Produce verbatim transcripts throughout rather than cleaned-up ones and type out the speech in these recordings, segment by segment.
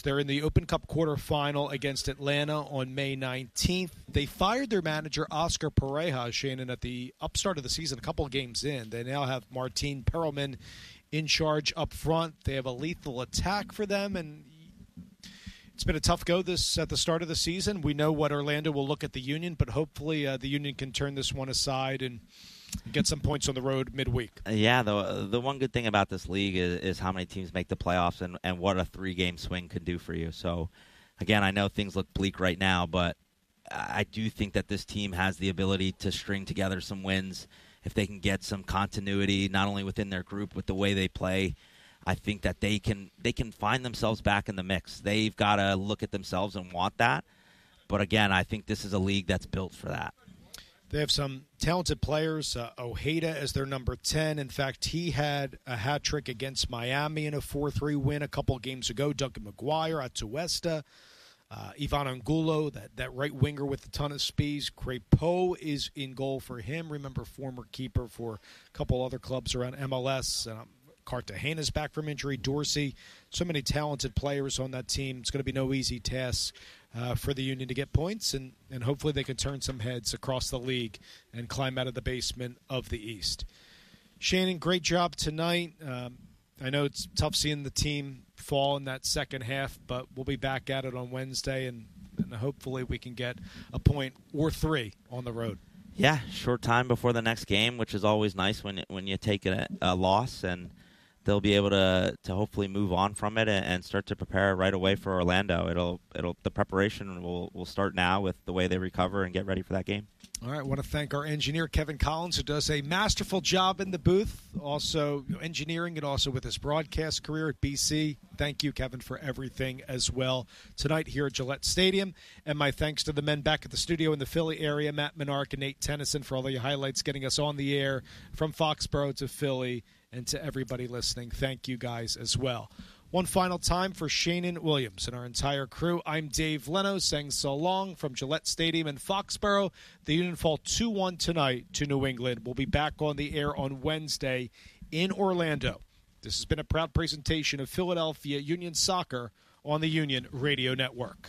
They're in the Open Cup quarterfinal against Atlanta on May nineteenth. They fired their manager, Oscar Pareja, Shannon, at the upstart of the season, a couple of games in. They now have Martin Perelman in charge up front. They have a lethal attack for them, and it's been a tough go this at the start of the season. We know what Orlando will look at the Union, but hopefully uh, the Union can turn this one aside and get some points on the road midweek. Yeah, the the one good thing about this league is, is how many teams make the playoffs and, and what a three-game swing can do for you. So, again, I know things look bleak right now, but I do think that this team has the ability to string together some wins if they can get some continuity, not only within their group, with the way they play. I think that they can they can find themselves back in the mix. They've got to look at themselves and want that. But, again, I think this is a league that's built for that. They have some talented players. Uh, Ojeda is their number ten. In fact, he had a hat trick against Miami in a four three win a couple of games ago. Duncan McGuire, Atuesta, uh, Ivan Angulo, that, that right winger with a ton of speed. Crepeau is in goal for him. Remember, former keeper for a couple other clubs around M L S. Um, Cartagena's back from injury. Dorsey, so many talented players on that team. It's going to be no easy task uh, for the Union to get points, and, and hopefully they can turn some heads across the league and climb out of the basement of the East. Shannon, great job tonight. Um, I know it's tough seeing the team fall in that second half, but we'll be back at it on Wednesday, and, and hopefully we can get a point or three on the road. Yeah, short time before the next game, which is always nice when when you take a, a loss, and they'll be able to, to hopefully move on from it and, and start to prepare right away for Orlando. It'll it'll the preparation will will start now with the way they recover and get ready for that game. All right, I want to thank our engineer, Kevin Collins, who does a masterful job in the booth, also you know, engineering and also with his broadcast career at B C. Thank you, Kevin, for everything as well tonight here at Gillette Stadium. And my thanks to the men back at the studio in the Philly area, Matt Menark and Nate Tennyson, for all the highlights, getting us on the air from Foxborough to Philly, and to everybody listening. Thank you guys as well. One final time for Shannon Williams and our entire crew. I'm Dave Leno saying so long from Gillette Stadium in Foxborough. The Union fall two one tonight to New England. We'll be back on the air on Wednesday in Orlando. This has been a proud presentation of Philadelphia Union Soccer on the Union Radio Network.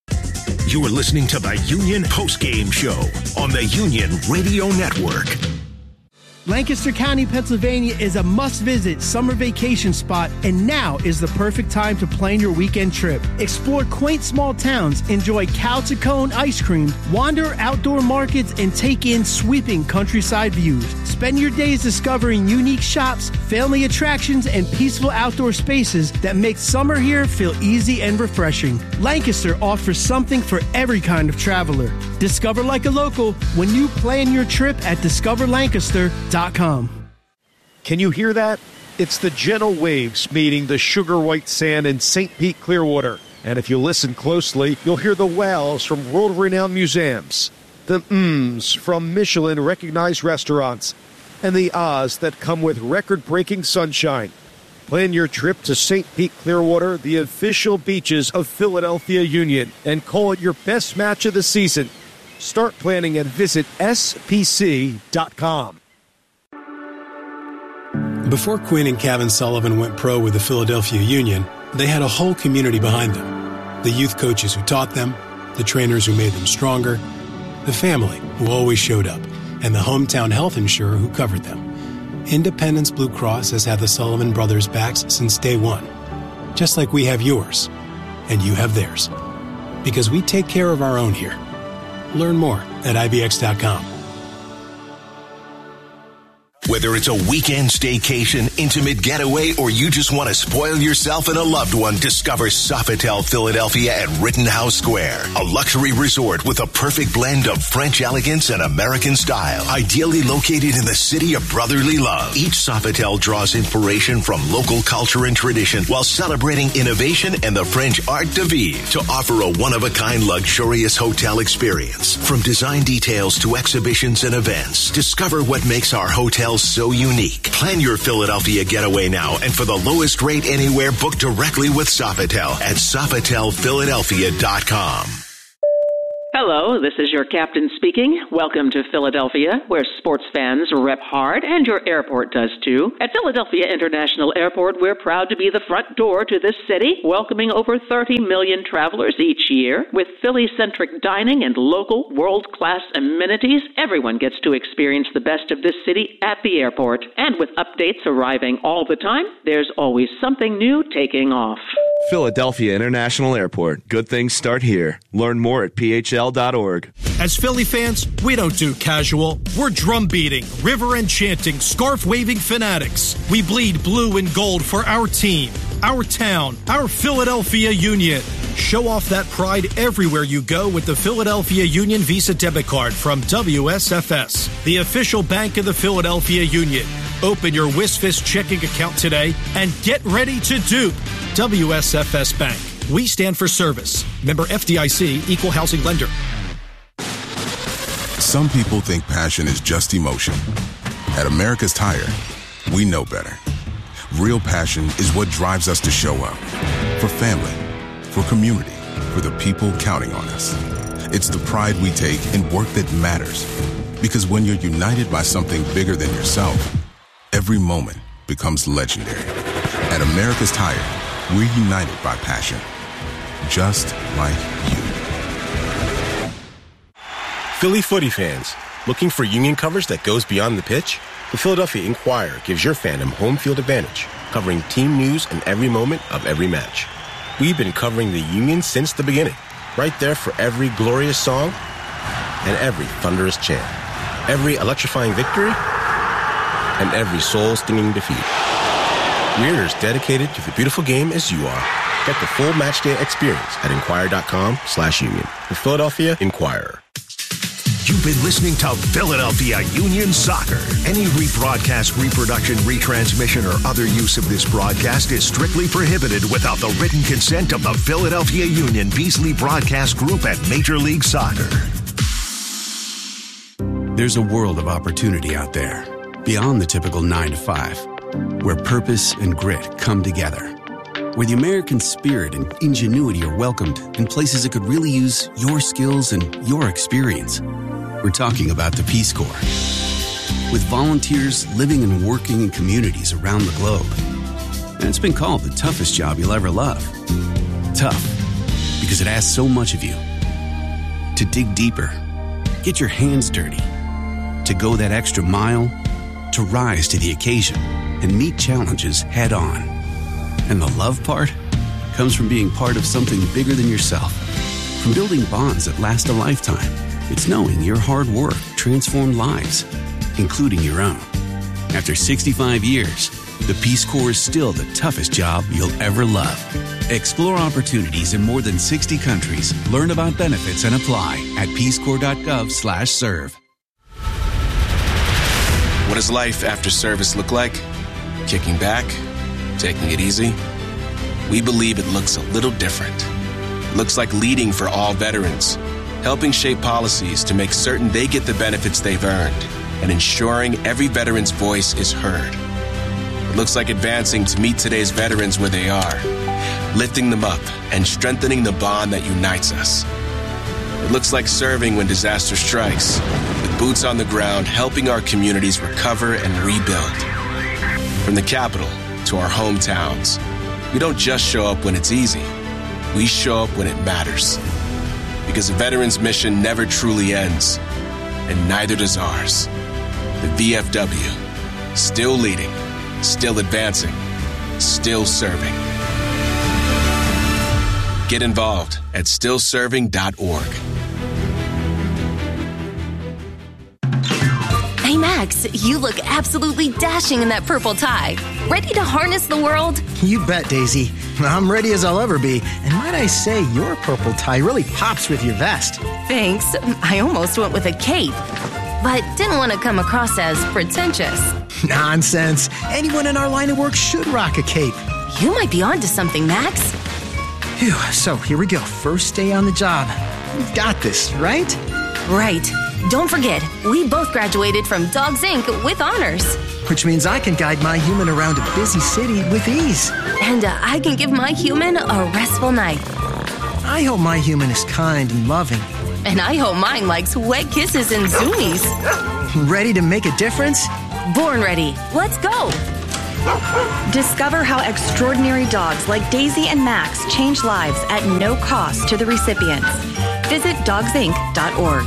You are listening to the Union Postgame Show on the Union Radio Network. Lancaster County, Pennsylvania is a must-visit summer vacation spot, and now is the perfect time to plan your weekend trip. Explore quaint small towns, enjoy cow to cone ice cream, wander outdoor markets, and take in sweeping countryside views. Spend your days discovering unique shops, family attractions, and peaceful outdoor spaces that make summer here feel easy and refreshing. Lancaster offers something for every kind of traveler. Discover like a local when you plan your trip at discover lancaster dot com. Can you hear that? It's the gentle waves meeting the sugar white sand in Saint Pete Clearwater. And if you listen closely, you'll hear the wows from world-renowned museums, the mms from Michelin-recognized restaurants, and the ahs that come with record-breaking sunshine. Plan your trip to Saint Pete Clearwater, the official beaches of Philadelphia Union, and call it your best match of the season. Start planning and visit S P C dot com. Before Quinn and Kevin Sullivan went pro with the Philadelphia Union, they had a whole community behind them. The youth coaches who taught them, the trainers who made them stronger, the family who always showed up, and the hometown health insurer who covered them. Independence Blue Cross has had the Sullivan brothers' backs since day one, just like we have yours, and you have theirs. Because we take care of our own here. Learn more at I B X dot com. Whether it's a weekend staycation, intimate getaway, or you just want to spoil yourself and a loved one, discover Sofitel Philadelphia at Rittenhouse Square. A luxury resort with a perfect blend of French elegance and American style. Ideally located in the city of brotherly love. Each Sofitel draws inspiration from local culture and tradition while celebrating innovation and the French art de vivre to offer a one-of-a-kind luxurious hotel experience. From design details to exhibitions and events, discover what makes our hotels so unique. Plan your Philadelphia getaway now, and for the lowest rate anywhere, book directly with Sofitel at Sofitel Philadelphia dot com. Hello, this is your captain speaking. Welcome to Philadelphia, where sports fans rep hard, and your airport does too. At Philadelphia International Airport, we're proud to be the front door to this city, welcoming over thirty million travelers each year. With Philly-centric dining and local world-class amenities, everyone gets to experience the best of this city at the airport. And with updates arriving all the time, there's always something new taking off. Philadelphia International Airport. Good things start here. Learn more at P H L dot org. As Philly fans, we don't do casual. We're drum beating, river and chanting, scarf waving fanatics. We bleed blue and gold for our team, our town, our Philadelphia Union. Show off that pride everywhere you go with the Philadelphia Union Visa debit card from W S F S, the official bank of the Philadelphia Union. Open your WisFist checking account today and get ready to dupe W S F S Bank. We stand for service. Member F D I C, Equal Housing Lender. Some people think passion is just emotion. At America's Tire, we know better. Real passion is what drives us to show up. For family, for community, for the people counting on us. It's the pride we take in work that matters. Because when you're united by something bigger than yourself, every moment becomes legendary. At America's Tire, we're united by passion. Just like you. Philly footy fans, looking for Union coverage that goes beyond the pitch? The Philadelphia Inquirer gives your fandom home field advantage, covering team news and every moment of every match. We've been covering the Union since the beginning, right there for every glorious song and every thunderous chant, every electrifying victory and every soul-stinging defeat. We're as dedicated to the beautiful game as you are. Get the full match day experience at Inquirer.com slash Union. The Philadelphia Inquirer. You've been listening to Philadelphia Union Soccer. Any rebroadcast, reproduction, retransmission, or other use of this broadcast is strictly prohibited without the written consent of the Philadelphia Union Beasley Broadcast Group at Major League Soccer. There's a world of opportunity out there, beyond the typical nine to five, where purpose and grit come together, where the American spirit and ingenuity are welcomed in places that could really use your skills and your experience. We're talking about the Peace Corps. With volunteers living and working in communities around the globe. And it's been called the toughest job you'll ever love. Tough, because it asks so much of you. To dig deeper, get your hands dirty, to go that extra mile, to rise to the occasion and meet challenges head on. And the love part comes from being part of something bigger than yourself. From building bonds that last a lifetime. It's knowing your hard work transformed lives, including your own. After sixty-five years, the Peace Corps is still the toughest job you'll ever love. Explore opportunities in more than sixty countries. Learn about benefits and apply at peacecorps.gov slash serve. What does life after service look like? Kicking back? Taking it easy? We believe it looks a little different. It looks like leading for all veterans, helping shape policies to make certain they get the benefits they've earned, and ensuring every veteran's voice is heard. It looks like advancing to meet today's veterans where they are, lifting them up and strengthening the bond that unites us. It looks like serving when disaster strikes, with boots on the ground helping our communities recover and rebuild. From the capital to our hometowns, we don't just show up when it's easy. We show up when it matters. Because a veteran's mission never truly ends, and neither does ours. The V F W, still leading, still advancing, still serving. Get involved at still serving dot org. Hey, Max, you look absolutely dashing in that purple tie. Ready to harness the world? You bet, Daisy. I'm ready as I'll ever be. And might I say, your purple tie really pops with your vest. Thanks. I almost went with a cape, but didn't want to come across as pretentious. Nonsense. Anyone in our line of work should rock a cape. You might be onto something, Max. Phew, so here we go. First day on the job. We've got this, right? Right. Don't forget, we both graduated from Dogs Incorporated with honors. Which means I can guide my human around a busy city with ease. And uh, I can give my human a restful night. I hope my human is kind and loving, And I hope mine likes wet kisses and zoomies. Ready to make a difference? Born ready. Let's go. Discover how extraordinary dogs like Daisy and Max change lives at no cost to the recipients. Visit dogs inc dot org.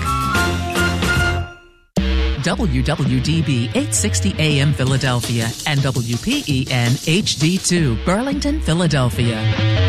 W W D B eight sixty A M Philadelphia and W P E N H D two Burlington, Philadelphia.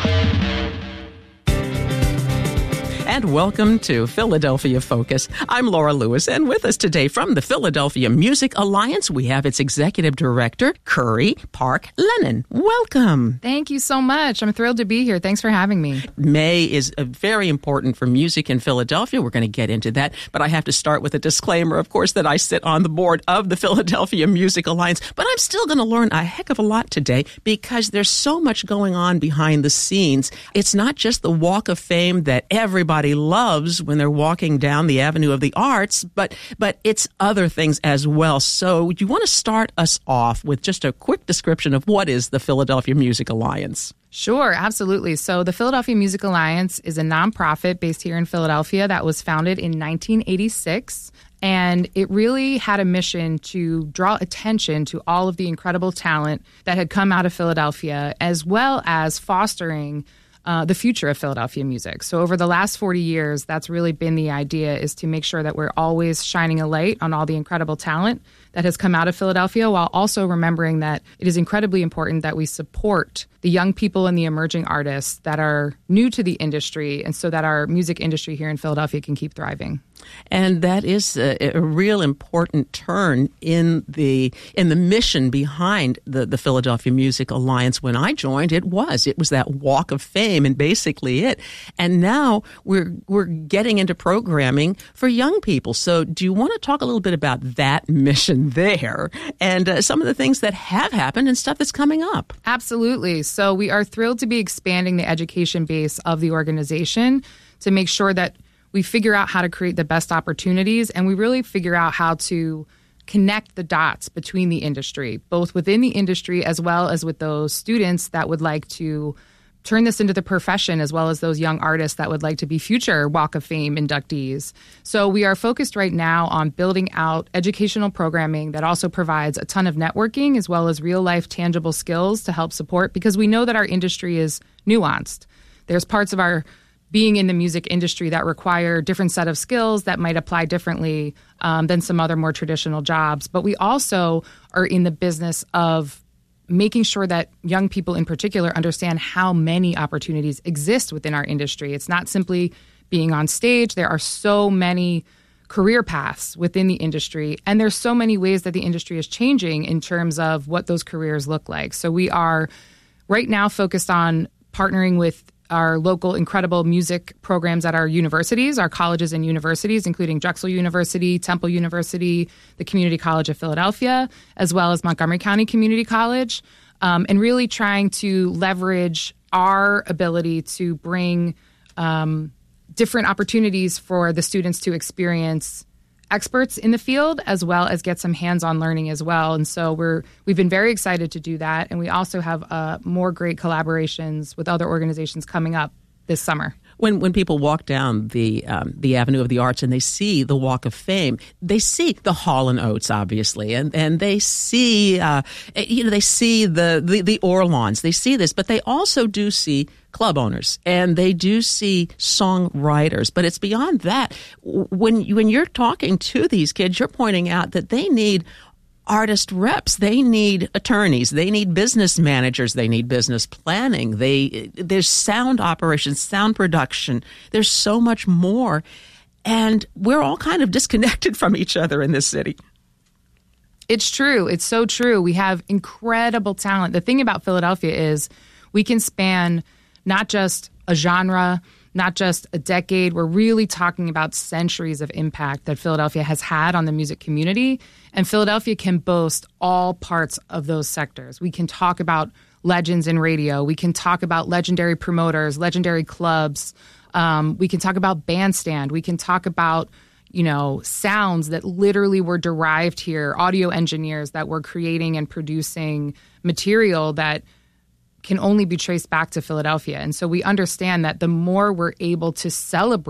And welcome to Philadelphia Focus. I'm Laura Lewis, and with us today from the Philadelphia Music Alliance, we have its Executive Director, Curry Park Lennon. Welcome. Thank you so much. I'm thrilled to be here. Thanks for having me. May is uh, very important for music in Philadelphia. We're going to get into that, but I have to start with a disclaimer, of course, that I sit on the board of the Philadelphia Music Alliance, but I'm still going to learn a heck of a lot today because there's so much going on behind the scenes. It's not just the Walk of Fame that everybody loves when they're walking down the Avenue of the Arts, but but it's other things as well. So you want to start us off with just a quick description of what is the Philadelphia Music Alliance? Sure, absolutely. So the Philadelphia Music Alliance is a nonprofit based here in Philadelphia that was founded in nineteen eighty-six. And it really had a mission to draw attention to all of the incredible talent that had come out of Philadelphia, as well as fostering Uh, the future of Philadelphia music. So over the last forty years, that's really been the idea, is to make sure that we're always shining a light on all the incredible talent that has come out of Philadelphia, while also remembering that it is incredibly important that we support the young people and the emerging artists that are new to the industry, and so that our music industry here in Philadelphia can keep thriving. And that is a, a real important turn in the in the mission behind the, the Philadelphia Music Alliance. When I joined, it was it was that Walk of Fame, and basically it. And now we're we're getting into programming for young people. So, do you want to talk a little bit about that mission there, and uh, some of the things that have happened and stuff that's coming up? Absolutely. So, we are thrilled to be expanding the education base of the organization to make sure that we figure out how to create the best opportunities, and we really figure out how to connect the dots between the industry, both within the industry as well as with those students that would like to turn this into the profession, as well as those young artists that would like to be future Walk of Fame inductees. So we are focused right now on building out educational programming that also provides a ton of networking, as well as real-life tangible skills to help support, because we know that our industry is nuanced. There's parts of our being in the music industry that require different set of skills that might apply differently um, than some other more traditional jobs. But we also are in the business of making sure that young people in particular understand how many opportunities exist within our industry. It's not simply being on stage. There are so many career paths within the industry, and there's so many ways that the industry is changing in terms of what those careers look like. So we are right now focused on partnering with our local incredible music programs at our universities, our colleges and universities, including Drexel University, Temple University, the Community College of Philadelphia, as well as Montgomery County Community College, um, and really trying to leverage our ability to bring um, different opportunities for the students to experience experts in the field, as well as get some hands-on learning as well. And so we're we've been very excited to do that, and we also have uh, more great collaborations with other organizations coming up this summer. When when people walk down the um, the Avenue of the Arts and they see the Walk of Fame, they see the Hall and Oates, obviously, and and they see uh, you know they see the, the the Orlons, they see this, but they also do see club owners, and they do see songwriters. But it's beyond that. When when you're talking to these kids, you're pointing out that they need artist reps, they need attorneys, they need business managers, they need business planning, they there's sound operations, sound production, there's so much more, and we're all kind of disconnected from each other in this city. It's true. It's so true. We have incredible talent. The thing about Philadelphia is we can span not just a genre, not just a decade. We're really talking about centuries of impact that Philadelphia has had on the music community. And Philadelphia can boast all parts of those sectors. We can talk about legends in radio. We can talk about legendary promoters, legendary clubs. Um, we can talk about bandstand. We can talk about, you know, sounds that literally were derived here, audio engineers that were creating and producing material that can only be traced back to Philadelphia. And so we understand that the more we're able to celebrate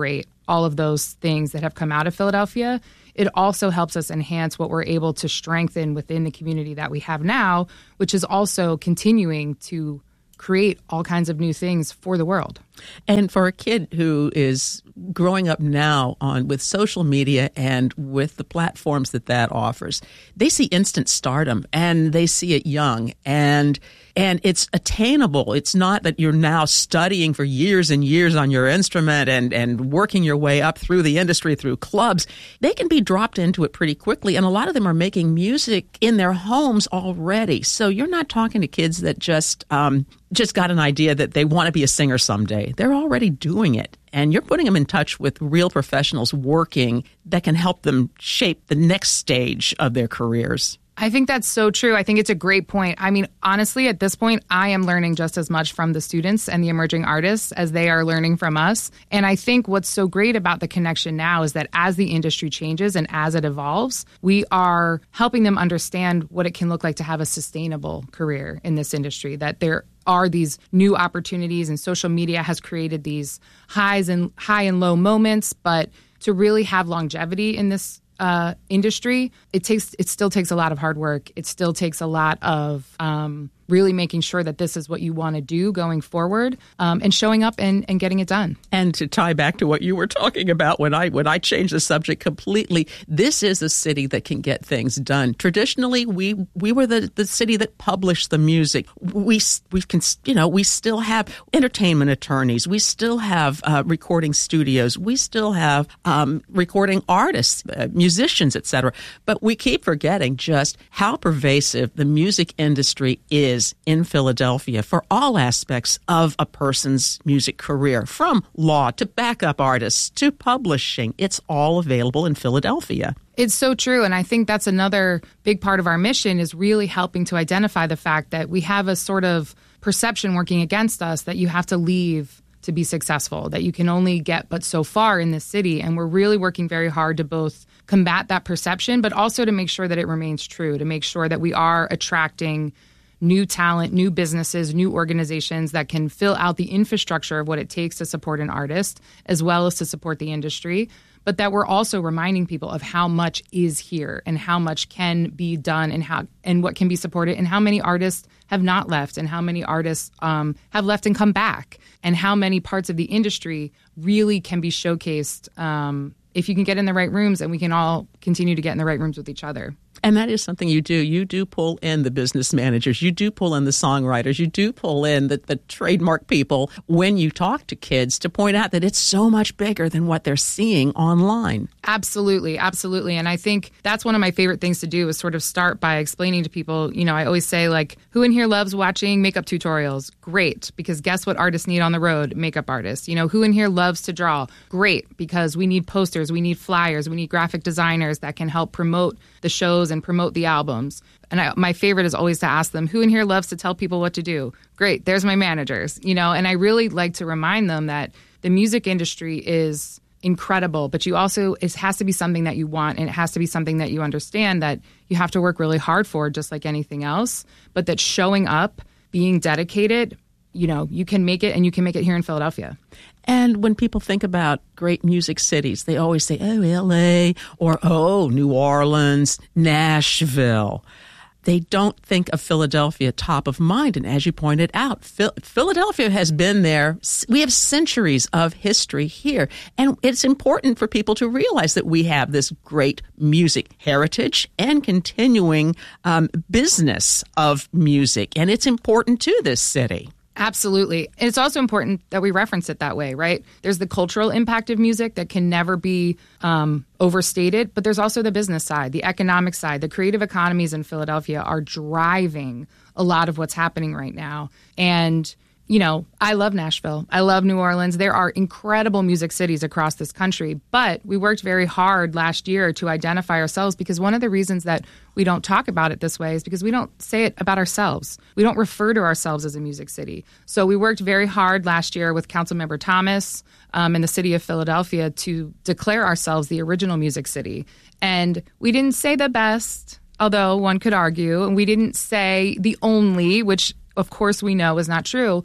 all of those things that have come out of Philadelphia, it also helps us enhance what we're able to strengthen within the community that we have now, which is also continuing to create all kinds of new things for the world. And for a kid who is growing up now on with social media and with the platforms that that offers, they see instant stardom and they see it young and and it's attainable. It's not that you're now studying for years and years on your instrument and, and working your way up through the industry, through clubs. They can be dropped into it pretty quickly. And a lot of them are making music in their homes already. So you're not talking to kids that just um, just got an idea that they want to be a singer someday. They're already doing it. And you're putting them in touch with real professionals working that can help them shape the next stage of their careers. I think that's so true. I think it's a great point. I mean, honestly, at this point, I am learning just as much from the students and the emerging artists as they are learning from us. And I think what's so great about the connection now is that as the industry changes and as it evolves, we are helping them understand what it can look like to have a sustainable career in this industry, that there are these new opportunities and social media has created these highs and high and low moments, but to really have longevity in this Uh, industry, it takes it still takes a lot of hard work. It still takes a lot of um, really making sure that this is what you want to do going forward, um, and showing up and, and getting it done. And to tie back to what you were talking about when I when I changed the subject completely, this is a city that can get things done. Traditionally, we we were the, the city that published the music. We we can you know we still have entertainment attorneys. We still have uh, recording studios. We still have um, recording artists, uh, musicians, et cetera. But we keep forgetting just how pervasive the music industry is in Philadelphia for all aspects of a person's music career, from law to backup artists to publishing. It's all available in Philadelphia. It's so true. And I think that's another big part of our mission, is really helping to identify the fact that we have a sort of perception working against us that you have to leave to be successful, that you can only get but so far in this city. And we're really working very hard to both combat that perception, but also to make sure that it remains true, to make sure that we are attracting new talent, new businesses, new organizations that can fill out the infrastructure of what it takes to support an artist, as well as to support the industry. But that we're also reminding people of how much is here and how much can be done and how and what can be supported, and how many artists have not left, and how many artists um, have left and come back, and how many parts of the industry really can be showcased um, if you can get in the right rooms, and we can all continue to get in the right rooms with each other. And that is something you do. You do pull in the business managers. You do pull in the songwriters. You do pull in the, the trademark people when you talk to kids to point out that it's so much bigger than what they're seeing online. Absolutely. Absolutely. And I think that's one of my favorite things to do, is sort of start by explaining to people, you know, I always say, like, who in here loves watching makeup tutorials? Great. Because guess what artists need on the road? Makeup artists. You know, who in here loves to draw? Great. Because we need posters, we need flyers, we need graphic designers that can help promote the shows and promote the albums. And I, my favorite is always to ask them, who in here loves to tell people what to do? Great, there's my managers, you know. And I really like to remind them that the music industry is incredible, but you also, it has to be something that you want, and it has to be something that you understand that you have to work really hard for, just like anything else. But that showing up, being dedicated, you know, you can make it, and you can make it here in Philadelphia. And when people think about great music cities, they always say, oh, L A, or, oh, New Orleans, Nashville. They don't think of Philadelphia top of mind. And as you pointed out, Phil- Philadelphia has been there. We have centuries of history here. And it's important for people to realize that we have this great music heritage and continuing um, business of music. And it's important to this city. Absolutely. And it's also important that we reference it that way, right? There's the cultural impact of music that can never be um, overstated, but there's also the business side, the economic side. The creative economies in Philadelphia are driving a lot of what's happening right now. And, you know, I love Nashville. I love New Orleans. There are incredible music cities across this country, but we worked very hard last year to identify ourselves, because one of the reasons that we don't talk about it this way is because we don't say it about ourselves. We don't refer to ourselves as a music city. So we worked very hard last year with Councilmember Thomas um, in the city of Philadelphia to declare ourselves the original music city. And we didn't say the best, although one could argue, and we didn't say the only, which of course we know is not true.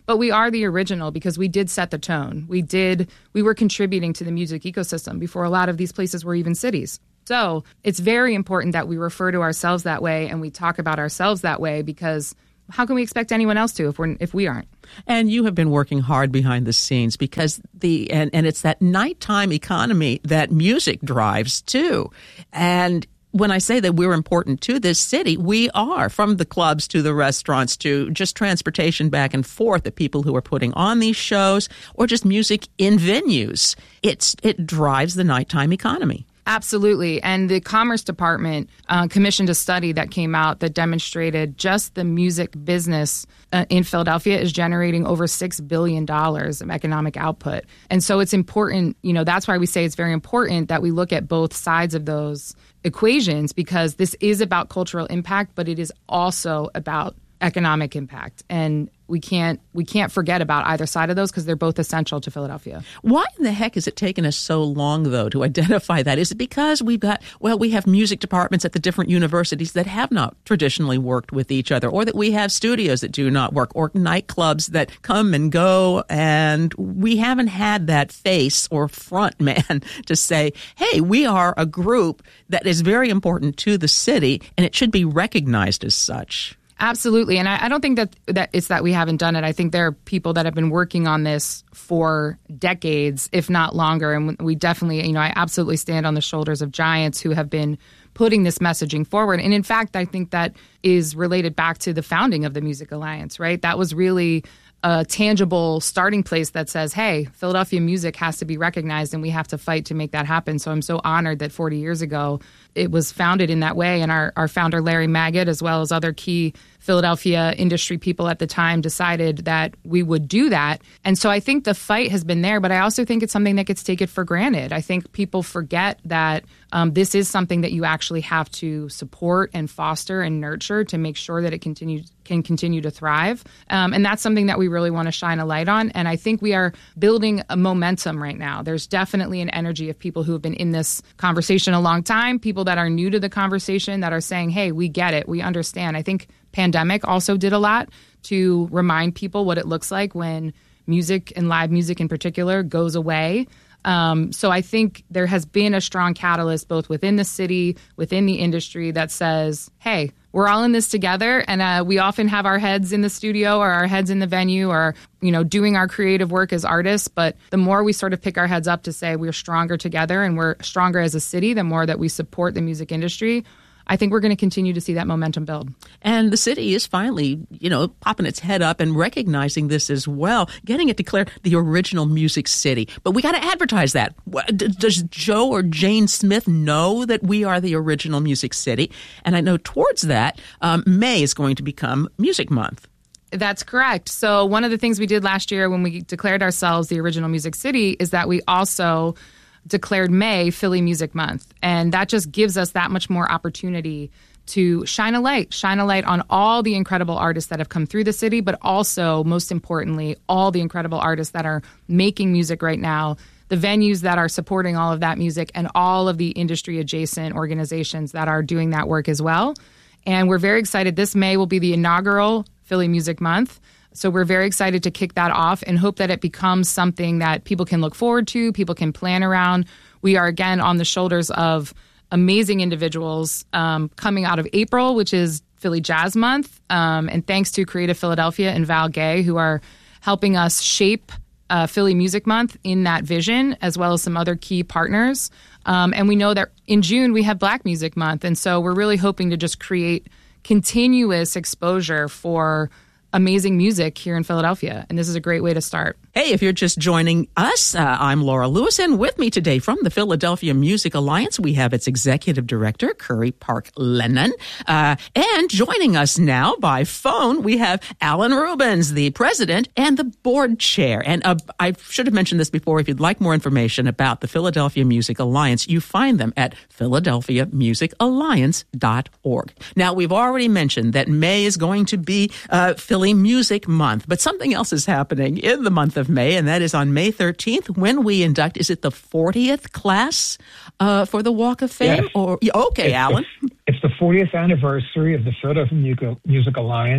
But we are the original because we did set the tone. We did, we were contributing to the music ecosystem before a lot of these places were even cities. So it's very important that we refer to ourselves that way and we talk about ourselves that way, because how can we expect anyone else to if we're if we aren't? And you have been working hard behind the scenes because the and, and it's that nighttime economy that music drives too. And when I say that we're important to this city, we are, from the clubs to the restaurants to just transportation back and forth, the people who are putting on these shows or just music in venues. It's it drives the nighttime economy. Absolutely. And the Commerce Department uh, commissioned a study that came out that demonstrated just the music business uh, in Philadelphia is generating over six billion dollars of economic output. And so it's important, you know, that's why we say it's very important that we look at both sides of those equations, because this is about cultural impact, but it is also about economic impact. And we can't we can't forget about either side of those because they're both essential to Philadelphia. Why in the heck has it taken us so long, though, to identify that? Is it because we've got, well, we have music departments at the different universities that have not traditionally worked with each other, or that we have studios that do not work, or nightclubs that come and go, and we haven't had that face or front man to say, hey, we are a group that is very important to the city, and it should be recognized as such? Absolutely. And I, I don't think that, that it's that we haven't done it. I think there are people that have been working on this for decades, if not longer. And we definitely, you know, I absolutely stand on the shoulders of giants who have been putting this messaging forward. And in fact, I think that is related back to the founding of the Music Alliance, right? That was really a tangible starting place that says, hey, Philadelphia music has to be recognized and we have to fight to make that happen. So I'm so honored that forty years ago it was founded in that way. And our, our founder, Larry Magid, as well as other key Philadelphia industry people at the time, decided that we would do that. And so I think the fight has been there, but I also think it's something that gets taken for granted. I think people forget that um, this is something that you actually have to support and foster and nurture to make sure that it continues can continue to thrive. Um, and that's something that we really want to shine a light on. And I think we are building a momentum right now. There's definitely an energy of people who have been in this conversation a long time, people that are new to the conversation that are saying, hey, we get it, we understand. I think pandemic also did a lot to remind people what it looks like when music and live music in particular goes away. Um, so I think there has been a strong catalyst both within the city, within the industry that says, hey, we're all in this together. And uh, we often have our heads in the studio or our heads in the venue or, you know, doing our creative work as artists. But the more we sort of pick our heads up to say we're stronger together and we're stronger as a city, the more that we support the music industry, I think we're going to continue to see that momentum build. And the city is finally, you know, popping its head up and recognizing this as well, getting it declared the original music city. But we got to advertise that. Does Joe or Jane Smith know that we are the original music city? And I know towards that, um, May is going to become Music Month. That's correct. So one of the things we did last year when we declared ourselves the original music city is that we also declared May Philly Music Month. And that just gives us that much more opportunity to shine a light, shine a light on all the incredible artists that have come through the city, but also, most importantly, all the incredible artists that are making music right now, the venues that are supporting all of that music, and all of the industry-adjacent organizations that are doing that work as well. And we're very excited. This May will be the inaugural Philly Music Month. So we're very excited to kick that off and hope that it becomes something that people can look forward to, people can plan around. We are, again, on the shoulders of amazing individuals um, coming out of April, which is Philly Jazz Month. Um, and thanks to Creative Philadelphia and Val Gay, who are helping us shape uh, Philly Music Month in that vision, as well as some other key partners. Um, and we know that in June, we have Black Music Month. And so we're really hoping to just create continuous exposure for amazing music here in Philadelphia. And this is a great way to start. Hey, if you're just joining us, uh, I'm Laura Lewis, and with me today from the Philadelphia Music Alliance, we have its executive director, Curry Park Lennon. Uh, and joining us now by phone, we have Alan Rubens, the president and the board chair. And uh, I should have mentioned this before. If you'd like more information about the Philadelphia Music Alliance, you find them at philadelphia music alliance dot org. Now, we've already mentioned that May is going to be uh, Philly Music Month, but something else is happening in the month of May, and that is on May thirteenth when we induct, is it the fortieth class uh, for the Walk of Fame? Yes. Or Okay, it's Alan. The, it's the fortieth anniversary of the Philadelphia Music Alliance.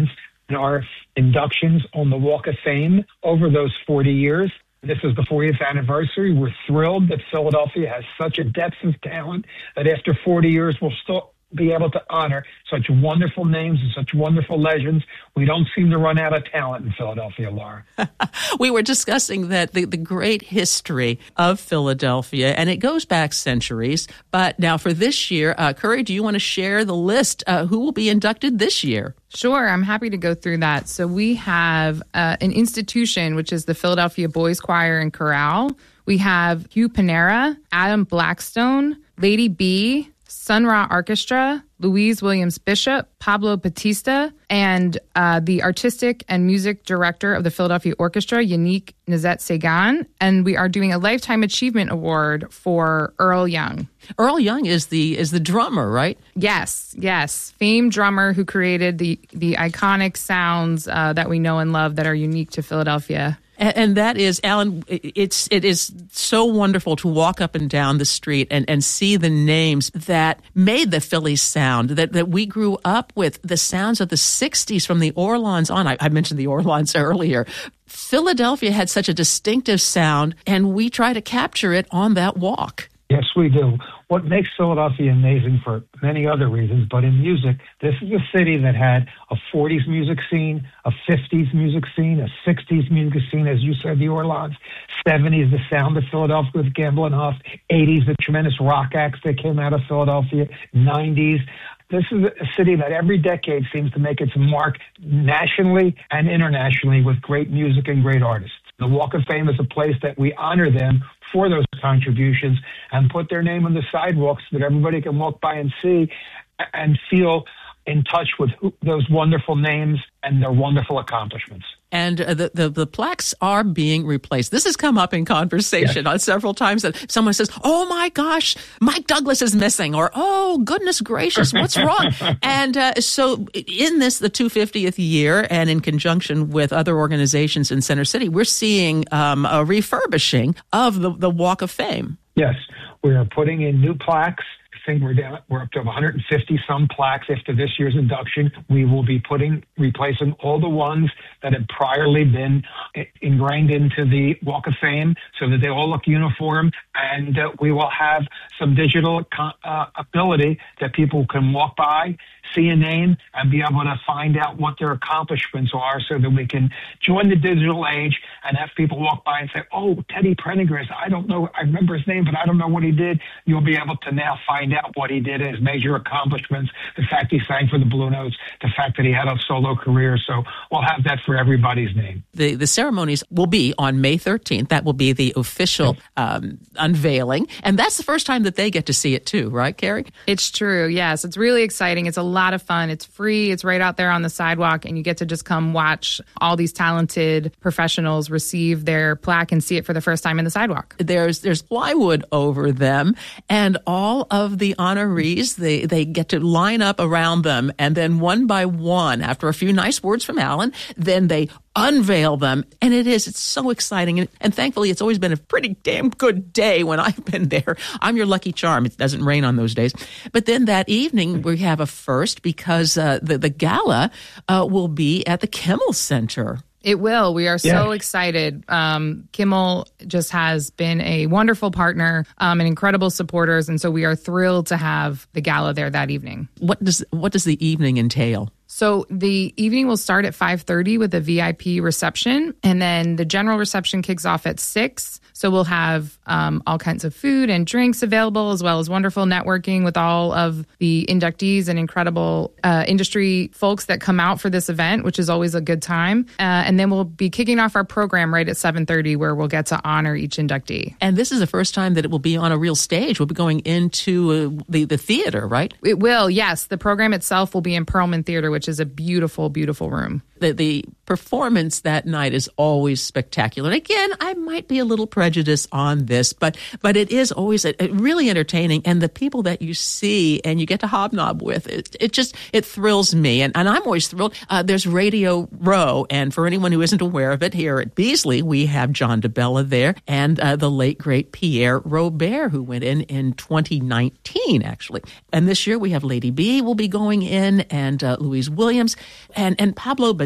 our inductions on the Walk of Fame over those forty years. This is the fortieth anniversary. We're thrilled that Philadelphia has such a depth of talent that after forty years, we'll still be able to honor such wonderful names and such wonderful legends. We don't seem to run out of talent in Philadelphia, Laura. We were discussing that the, the great history of Philadelphia, and it goes back centuries. But now for this year, uh, Curry, do you want to share the list? Uh, who will be inducted this year? Sure, I'm happy to go through that. So we have uh, an institution, which is the Philadelphia Boys Choir and Chorale. We have Hugh Panera, Adam Blackstone, Lady B, Sun Ra Orchestra, Louise Williams Bishop, Pablo Batista, and uh, the artistic and music director of the Philadelphia Orchestra, Yannick Nazet-Segan. And we are doing a Lifetime Achievement Award for Earl Young. Earl Young is the is the drummer, right? Yes, yes. Famed drummer who created the, the iconic sounds uh, that we know and love that are unique to Philadelphia. And, and that is, Alan, it's, it is so wonderful to walk up and down the street and, and see the names that made the Philly sound, that, that we grew up with, the sounds of the sixties from the Orlons on. I, I mentioned the Orlons earlier. Philadelphia had such a distinctive sound, and we try to capture it on that walk. Yes, we do. What makes Philadelphia amazing for many other reasons, but in music, this is a city that had a forties music scene, a fifties music scene, a sixties music scene, as you said, the Orlons, seventies, the sound of Philadelphia with Gamble and Huff, eighties, the tremendous rock acts that came out of Philadelphia, nineties. This is a city that every decade seems to make its mark nationally and internationally with great music and great artists. The Walk of Fame is a place that we honor them for those contributions and put their name on the sidewalks so that everybody can walk by and see and feel in touch with those wonderful names and their wonderful accomplishments. And uh, the, the the plaques are being replaced. This has come up in conversation yes. on several times that someone says, oh, my gosh, Mike Douglas is missing, or, oh, goodness gracious, what's wrong? And uh, so in this, the two hundred fiftieth year, and in conjunction with other organizations in Center City, we're seeing um, a refurbishing of the, the Walk of Fame. Yes, we are putting in new plaques. I think we're down, we're up to one hundred fifty some plaques after this year's induction. We will be putting, replacing all the ones that had priorly been ingrained into the Walk of Fame so that they all look uniform. And uh, we will have some digital uh, ability that people can walk by, see a name, and be able to find out what their accomplishments are so that we can join the digital age and have people walk by and say, oh, Teddy Prendergast, I don't know, I remember his name, but I don't know what he did. You'll be able to now find out what he did, his major accomplishments, the fact he sang for the Blue Notes, the fact that he had a solo career. So we'll have that for everybody's name. The the ceremonies will be on May thirteenth. That will be the official um, unveiling. And that's the first time that they get to see it too, right, Carrie? It's true, yes. It's really exciting. It's a lot of fun. It's free. It's right out there on the sidewalk, and you get to just come watch all these talented professionals receive their plaque and see it for the first time in the sidewalk. There's there's plywood over them, and all of the honorees, they, they get to line up around them, and then one by one, after a few nice words from Alan, then they unveil them. And it is, it's so exciting. And, and thankfully, it's always been a pretty damn good day when I've been there. I'm your lucky charm. It doesn't rain on those days. But then that evening, we have a first because uh, the, the gala uh, will be at the Kimmel Center. It will. We are so yeah. excited. Um, Kimmel just has been a wonderful partner um, and incredible supporters. And so we are thrilled to have the gala there that evening. What does what does the evening entail? So the evening will start at five thirty with a V I P reception, and then the general reception kicks off at six. So we'll have um, all kinds of food and drinks available, as well as wonderful networking with all of the inductees and incredible uh, industry folks that come out for this event, which is always a good time. Uh, and then we'll be kicking off our program right at seven thirty, where we'll get to honor each inductee. And this is the first time that it will be on a real stage. We'll be going into uh, the, the theater, right? It will, yes. The program itself will be in Perlman Theater, which is a beautiful, beautiful room. The, the performance that night is always spectacular. And again, I might be a little prejudiced on this, but but it is always a, a really entertaining. And the people that you see and you get to hobnob with, it, it just, it thrills me. And, and I'm always thrilled. Uh, there's Radio Row. And for anyone who isn't aware of it, here at Beasley, we have John DeBella there and uh, the late, great Pierre Robert, who went in in twenty nineteen, actually. And this year we have Lady B will be going in, and uh, Louise Williams and, and Pablo Batista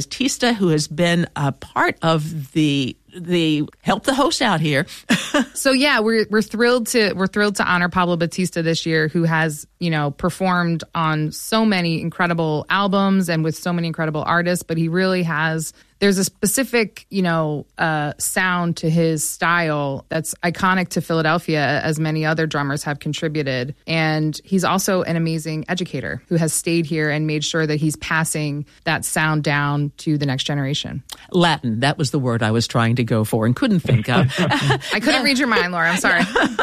Batista, who has been a part of the the help the host out here. So yeah, we're we're thrilled to we're thrilled to honor Pablo Batista this year, who has, you know, performed on so many incredible albums and with so many incredible artists, but he really has there's a specific, you know, uh, sound to his style that's iconic to Philadelphia, as many other drummers have contributed. And he's also an amazing educator who has stayed here and made sure that he's passing that sound down to the next generation. Latin, that was the word I was trying to go for and couldn't think of. I couldn't read your mind, Laura. I'm sorry.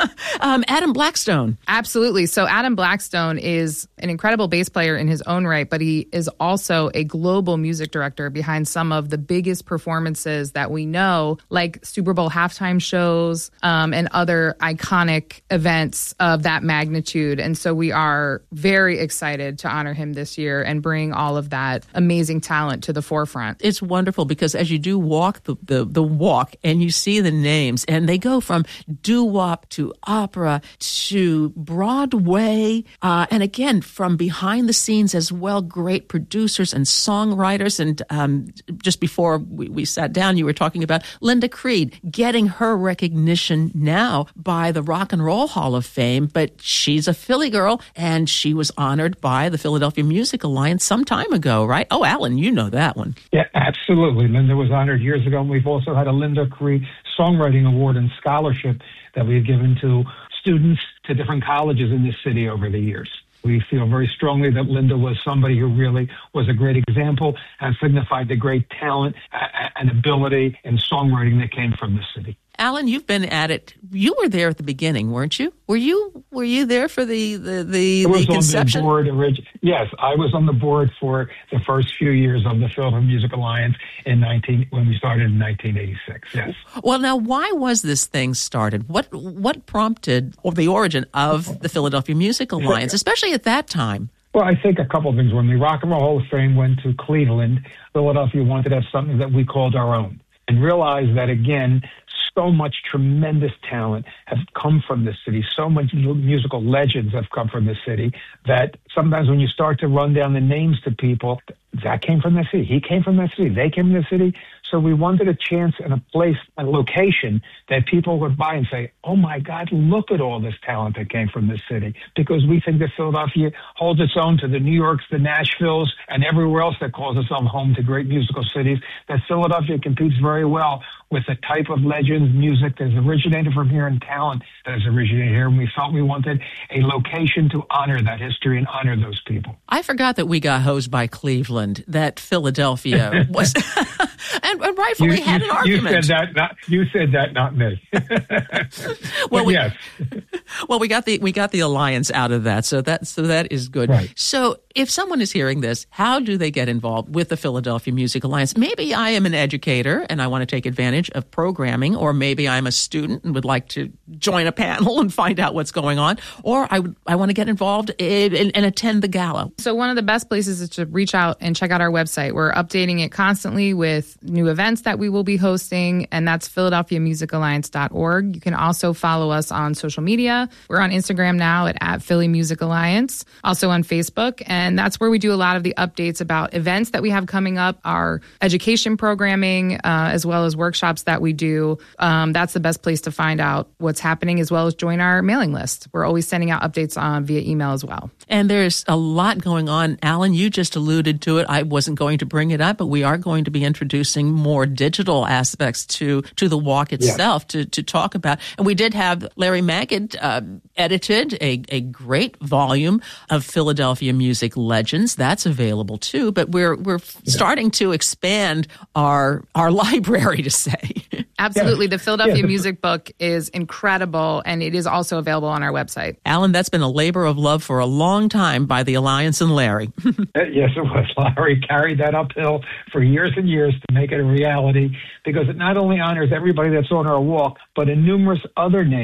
um, Adam Blackstone. Absolutely. So Adam Blackstone is an incredible bass player in his own right, but he is also a global music director behind some of the biggest performances that we know, like Super Bowl halftime shows um, and other iconic events of that magnitude. And so we are very excited to honor him this year and bring all of that amazing talent to the forefront. It's wonderful because as you do walk the, the, the walk and you see the names, and they go from doo-wop to opera to Broadway, uh, and again, from behind the scenes as well, great producers and songwriters. And um, just before Before we, we sat down, you were talking about Linda Creed getting her recognition now by the Rock and Roll Hall of Fame, but she's a Philly girl, and she was honored by the Philadelphia Music Alliance some time ago, right? Oh, Alan, you know that one. Yeah, absolutely. Linda was honored years ago, and we've also had a Linda Creed Songwriting Award and Scholarship that we've given to students to different colleges in this city over the years. We feel very strongly that Linda was somebody who really was a great example and signified the great talent and ability and songwriting that came from the city. Alan, you've been at it. You were there at the beginning, weren't you? Were you Were you there for the the the, I was the conception? On the board orig- yes, I was on the board for the first few years of the Philadelphia Music Alliance in nineteen when we started in nineteen eighty-six. Yes. Well, now, why was this thing started? What what prompted or the origin of the Philadelphia Music Alliance, especially at that time? Well, I think a couple of things. When the Rock and Roll Hall of Fame went to Cleveland, Philadelphia wanted to have something that we called our own, and realized that, again, so much tremendous talent have come from this city. So much musical legends have come from the city that sometimes when you start to run down the names to people, that came from the city. He came from that city. They came from the city. So we wanted a chance and a place, a location that people would buy and say, oh, my God, look at all this talent that came from this city. Because we think that Philadelphia holds its own to the New Yorks, the Nashvilles, and everywhere else that calls itself home to great musical cities, that Philadelphia competes very well with the type of legends, music that has originated from here and talent that has originated here. And we felt we wanted a location to honor that history and honor those people. I forgot that we got hosed by Cleveland, that Philadelphia was, and, and rightfully you, had you, an argument. You said that, not, you said that, not me. well, we, yes. well, we got the we got the alliance out of that, so that so that is good. Right. So, if someone is hearing this, how do they get involved with the Philadelphia Music Alliance? Maybe I am an educator and I want to take advantage of programming, or maybe I'm a student and would like to join a panel and find out what's going on, or I would I want to get involved in, in, and attend the gala. So one of the best places is to reach out and check out our website. We're updating it constantly with new events that we will be hosting, and that's philadelphia music alliance dot org. You can also follow us on social media. We're on Instagram now at, at Philly Music Alliance, also on Facebook, and that's where we do a lot of the updates about events that we have coming up, our education programming, uh, as well as workshops that we do. Um, that's the best place to find out what's happening, as well as join our mailing list. We're always sending out updates on via email as well. And there's a lot going on. Alan, you just alluded to it. I wasn't going to bring it up, but we are going to be introducing more digital aspects to, to the walk itself, yeah. to, to talk about. And we did have Larry Magid uh, edited a, a great volume of Philadelphia music legends. That's available too. But we're we're yeah. starting to expand our our library, to say. Absolutely. Yes. The Philadelphia yes. Music Book is incredible, and it is also available on our website. Alan, that's been a labor of love for a long time by the Alliance and Larry. Yes, it was. Larry carried that uphill for years and years to make it a reality, because it not only honors everybody that's on our walk, but in numerous other names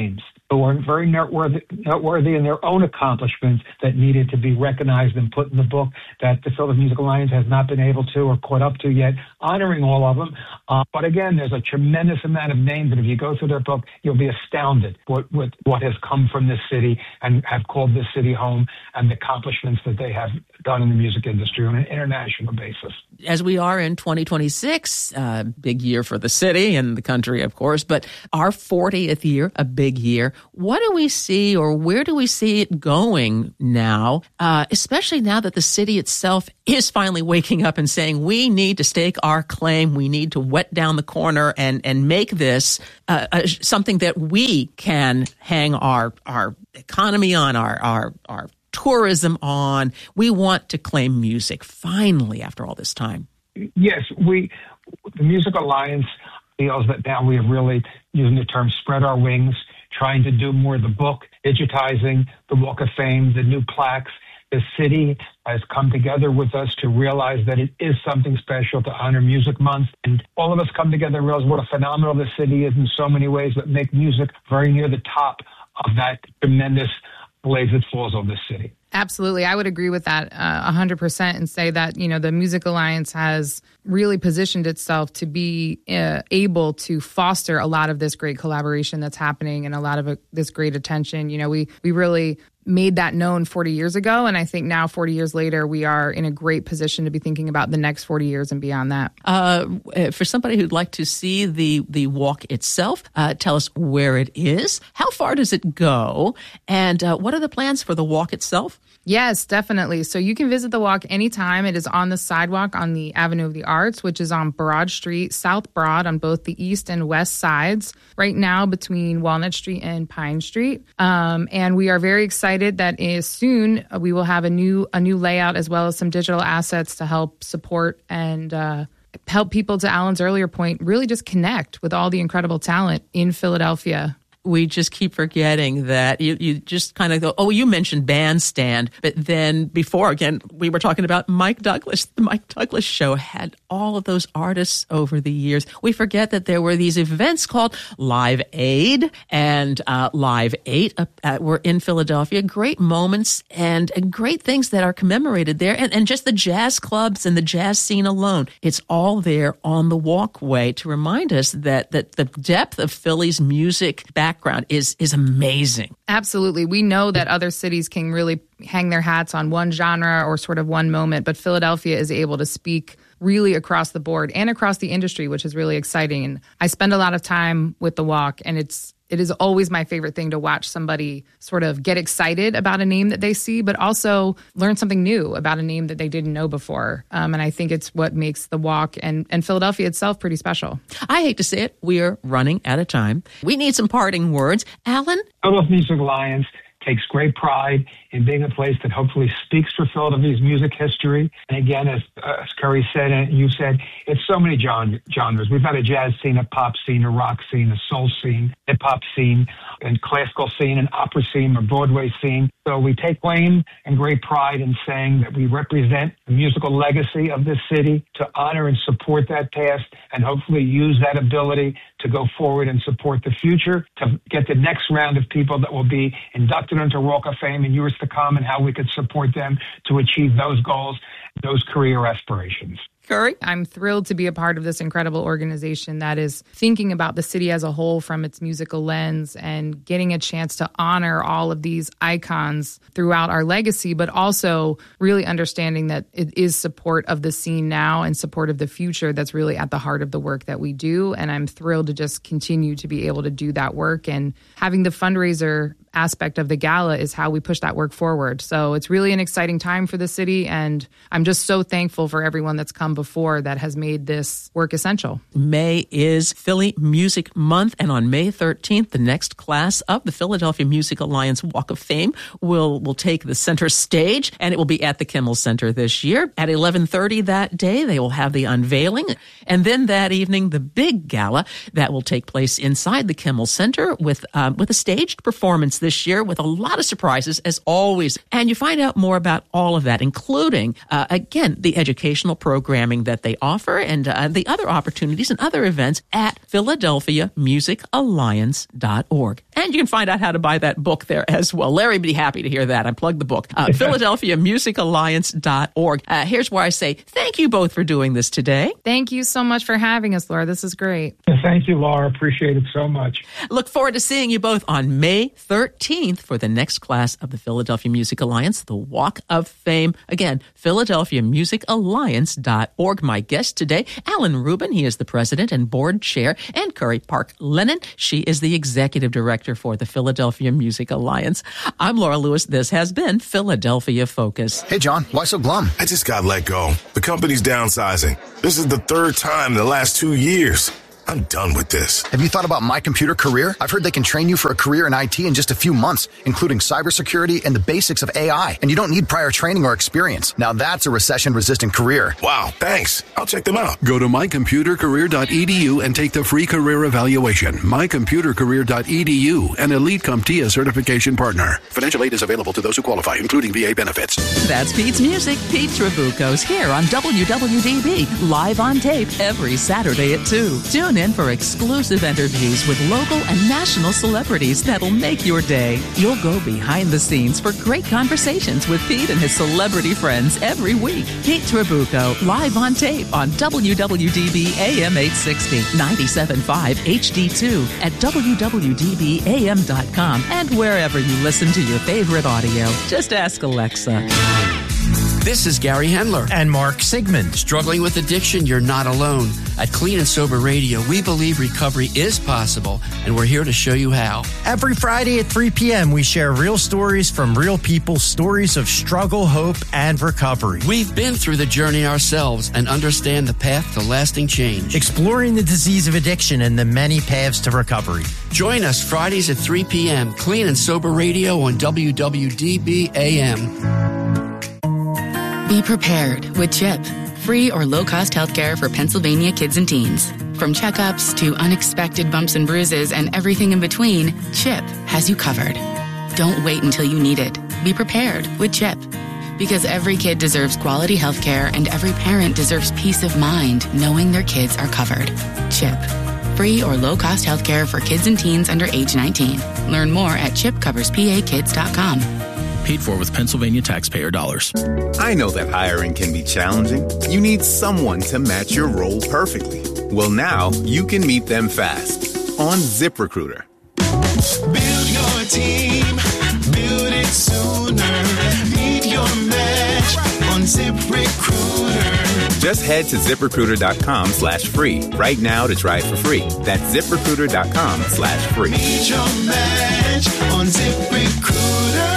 who are very noteworthy, noteworthy in their own accomplishments that needed to be recognized and put in the book that the Philadelphia Music Alliance has not been able to or caught up to yet, honoring all of them. Uh, but again, there's a tremendous amount of names, and if you go through their book, you'll be astounded with, with what has come from this city and have called this city home and the accomplishments that they have done in the music industry on an international basis. As we are in twenty twenty-six, uh, big year for the city and the country, of course, but our fortieth year, a big year. What do we see, or where do we see it going now, uh, especially now that the city itself is finally waking up and saying, we need to stake our claim, we need to wet down the corner and, and make this uh, uh, something that we can hang our, our economy on, our, our, our tourism on. We want to claim music, finally, after all this time. Yes, we, the Music Alliance feels that now we have really, using the term, spread our wings, trying to do more of the book, digitizing the Walk of Fame, the new plaques. The city has come together with us to realize that it is something special to honor Music Month. And all of us come together and realize what a phenomenal the city is in so many ways, but make music very near the top of that tremendous blaze that falls on this city. Absolutely. I would agree with that uh, one hundred percent and say that, you know, the Music Alliance has really positioned itself to be uh, able to foster a lot of this great collaboration that's happening and a lot of uh, this great attention. You know, we, we really made that known forty years ago. And I think now, forty years later, we are in a great position to be thinking about the next forty years and beyond that. Uh, for somebody who'd like to see the, the walk itself, uh, tell us where it is, how far does it go, and uh, what are the plans for the walk itself? Yes, definitely. So you can visit the walk anytime. It is on the sidewalk on the Avenue of the Arts, which is on Broad Street, South Broad, on both the east and west sides, right now between Walnut Street and Pine Street. Um, and we are very excited that is soon we will have a new a new layout as well as some digital assets to help support and uh, help people, to Alan's earlier point, really just connect with all the incredible talent in Philadelphia. We just keep forgetting that you, you just kind of go, oh, you mentioned Bandstand. But then before, again, we were talking about Mike Douglas. The Mike Douglas Show had all of those artists over the years. We forget that there were these events called Live Aid and uh, Live eight uh, uh, were in Philadelphia. Great moments and, and great things that are commemorated there. And, and just the jazz clubs and the jazz scene alone. It's all there on the walkway to remind us that, that the depth of Philly's music background background is is amazing. Absolutely. We know that other cities can really hang their hats on one genre or sort of one moment, but Philadelphia is able to speak really across the board and across the industry, which is really exciting. And I spend a lot of time with the walk, and it's it is always my favorite thing to watch somebody sort of get excited about a name that they see, but also learn something new about a name that they didn't know before. Um, and I think it's what makes the walk and, and Philadelphia itself pretty special. I hate to say it, we are running out of time. We need some parting words. Alan? Philadelphia Music Alliance takes great pride in being a place that hopefully speaks for Philadelphia's music history. And again, as, uh, as Curry said, and you said, it's so many gen- genres. We've got a jazz scene, a pop scene, a rock scene, a soul scene, hip-hop scene, and classical scene, an opera scene, a Broadway scene. So we take claim and great pride in saying that we represent the musical legacy of this city, to honor and support that past, and hopefully use that ability to go forward and support the future, to get the next round of people that will be inducted into Walk of Fame in years to come, and how we could support them to achieve those goals, those career aspirations. Curry? I'm thrilled to be a part of this incredible organization that is thinking about the city as a whole from its musical lens and getting a chance to honor all of these icons throughout our legacy, but also really understanding that it is support of the scene now and support of the future that's really at the heart of the work that we do. And I'm thrilled to just continue to be able to do that work. And having the fundraiser aspect of the gala is how we push that work forward. So it's really an exciting time for the city, and I'm just so thankful for everyone that's come before that has made this work essential. May is Philly Music Month, and on May thirteenth, the next class of the Philadelphia Music Alliance Walk of Fame will, will take the center stage, and it will be at the Kimmel Center this year. At eleven thirty that day, they will have the unveiling, and then that evening, the big gala that will take place inside the Kimmel Center with, um, with a staged performance this year with a lot of surprises, as always. And you find out more about all of that, including, uh, again, the educational programming that they offer and uh, the other opportunities and other events at Philadelphia Music Alliance dot org. And you can find out how to buy that book there as well. Larry would be happy to hear that. I plugged the book. Uh, Philadelphia Music Alliance dot org. Uh, here's where I say thank you both for doing this today. Thank you so much for having us, Laura. This is great. Thank you, Laura. Appreciate it so much. Look forward to seeing you both on May thirteenth for the next class of the Philadelphia Music Alliance, the Walk of Fame. Again, Philadelphia Music Alliance dot org. My guest today, Alan Rubin. He is the president and board chair, and Curry Park Lennon. She is the executive director for the Philadelphia Music Alliance. I'm Laura Lewis. This has been Philadelphia Focus. Hey, John, why so glum? I just got let go. The company's downsizing. This is the third time in the last two years. I'm done with this. Have you thought about My Computer Career? I've heard they can train you for a career in I T in just a few months, including cybersecurity and the basics of A I. And you don't need prior training or experience. Now that's a recession-resistant career. Wow, thanks. I'll check them out. Go to my computer career dot e d u and take the free career evaluation. my computer career dot e d u, an Elite CompTIA certification partner. Financial aid is available to those who qualify, including V A benefits. That's Pete's Music. Pete Trabucco's here on W W D B, live on tape every Saturday at two. Tune in for exclusive interviews with local and national celebrities that'll make your day. You'll go behind the scenes for great conversations with Pete and his celebrity friends every week. Pete Trabucco, live on tape on W W D B A M eight sixty, ninety-seven point five H D two at W W D B A M dot com and wherever you listen to your favorite audio. Just ask Alexa. This is Gary Hendler. And Mark Sigmund. Struggling with addiction? You're not alone. At Clean and Sober Radio, we believe recovery is possible, and we're here to show you how. Every Friday at three p.m., we share real stories from real people, stories of struggle, hope, and recovery. We've been through the journey ourselves and understand the path to lasting change. Exploring the disease of addiction and the many paths to recovery. Join us Fridays at three p.m., Clean and Sober Radio on W W D B A M. Be prepared with CHIP, free or low-cost healthcare for Pennsylvania kids and teens. From checkups to unexpected bumps and bruises and everything in between, CHIP has you covered. Don't wait until you need it. Be prepared with CHIP. Because every kid deserves quality healthcare and every parent deserves peace of mind knowing their kids are covered. CHIP, free or low-cost healthcare for kids and teens under age nineteen. Learn more at chip covers p a kids dot com. Paid for with Pennsylvania taxpayer dollars. I know that hiring can be challenging. You need someone to match your role perfectly. Well, now you can meet them fast on ZipRecruiter. Build your team, build it sooner. Meet your match on ZipRecruiter. Just head to ZipRecruiter.com slash free right now to try it for free. That's ZipRecruiter.com slash free. Meet your match on ZipRecruiter.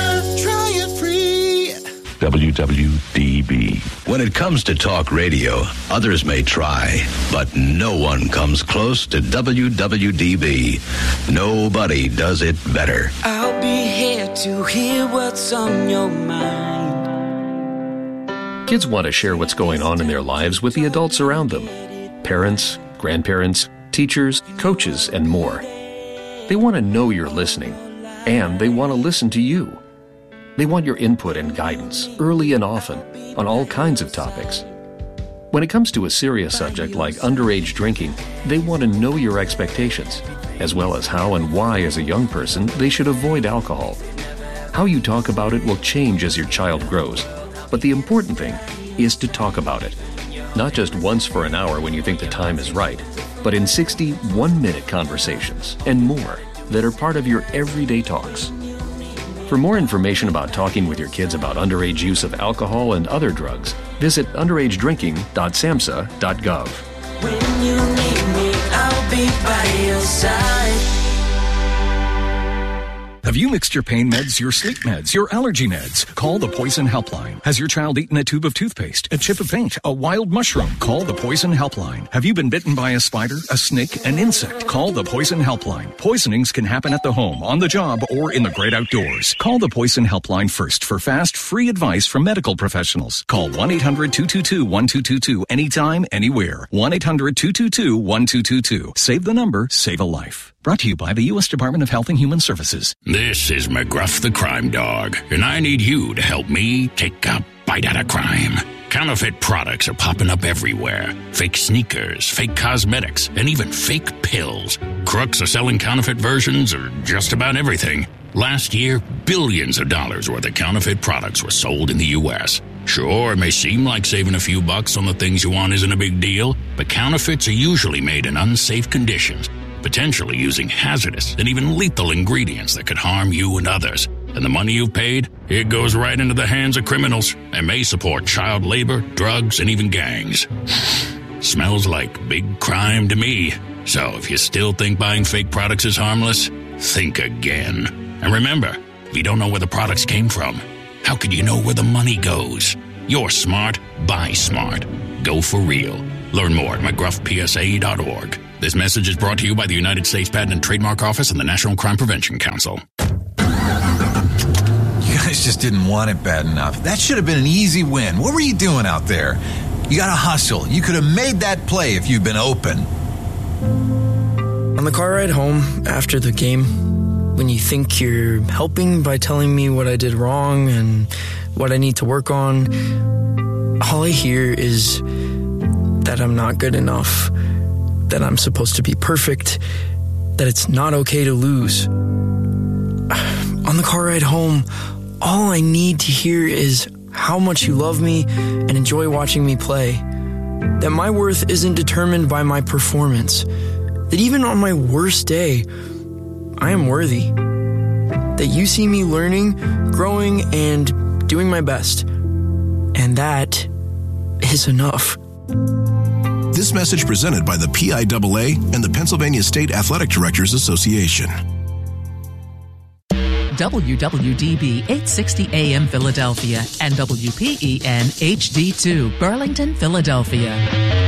W W D B. When it comes to talk radio, others may try, but no one comes close to W W D B. Nobody does it better. I'll be here to hear what's on your mind. Kids want to share what's going on in their lives with the adults around them. Parents, grandparents, teachers, coaches, and more. They want to know you're listening, and they want to listen to you. They want your input and guidance, early and often, on all kinds of topics. When it comes to a serious subject like underage drinking, they want to know your expectations, as well as how and why as a young person they should avoid alcohol. How you talk about it will change as your child grows, but the important thing is to talk about it. Not just once for an hour when you think the time is right, but in sixty one-minute conversations and more that are part of your everyday talks. For more information about talking with your kids about underage use of alcohol and other drugs, visit underage drinking dot samhsa dot gov. When you need me, I'll be by your side. Have you mixed your pain meds, your sleep meds, your allergy meds? Call the Poison Helpline. Has your child eaten a tube of toothpaste, a chip of paint, a wild mushroom? Call the Poison Helpline. Have you been bitten by a spider, a snake, an insect? Call the Poison Helpline. Poisonings can happen at the home, on the job, or in the great outdoors. Call the Poison Helpline first for fast, free advice from medical professionals. Call one eight hundred two two two one two two two anytime, anywhere. one eight hundred two two two one two two two. Save the number, save a life. Brought to you by the U S Department of Health and Human Services. This is McGruff the Crime Dog, and I need you to help me take a fight out of crime. Counterfeit products are popping up everywhere. Fake sneakers, fake cosmetics, and even fake pills. Crooks are selling counterfeit versions of just about everything. Last year, billions of dollars worth of counterfeit products were sold in the U S. Sure, it may seem like saving a few bucks on the things you want isn't a big deal, but counterfeits are usually made in unsafe conditions, potentially using hazardous and even lethal ingredients that could harm you and others. And the money you've paid, it goes right into the hands of criminals and may support child labor, drugs, and even gangs. Smells like big crime to me. So if you still think buying fake products is harmless, think again. And remember, if you don't know where the products came from, how could you know where the money goes? You're smart, buy smart. Go for real. Learn more at mcgruff p s a dot org. This message is brought to you by the United States Patent and Trademark Office and the National Crime Prevention Council. You guys just didn't want it bad enough. That should have been an easy win. What were you doing out there? You got to hustle. You could have made that play if you'd been open. On the car ride home after the game, when you think you're helping by telling me what I did wrong and what I need to work on, all I hear is that I'm not good enough, that I'm supposed to be perfect, that it's not okay to lose. On the car ride home, all I need to hear is how much you love me and enjoy watching me play, that my worth isn't determined by my performance, that even on my worst day, I am worthy, that you see me learning, growing, and doing my best, and that is enough. This message presented by the P I A A and the Pennsylvania State Athletic Directors Association. W W D B eight sixty A M Philadelphia and W P E N H D two Burlington, Philadelphia.